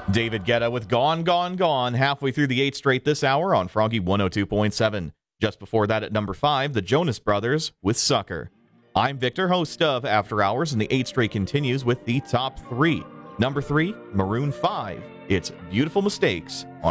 David Guetta with Gone, Gone, Gone, halfway through the 8th straight this hour on Froggy 102.7. Just before that at number 5, the Jonas Brothers with Sucker. I'm Victor, host of After Hours, and the 8th straight continues with the top 3. Number 3, Maroon 5. It's Beautiful Mistakes on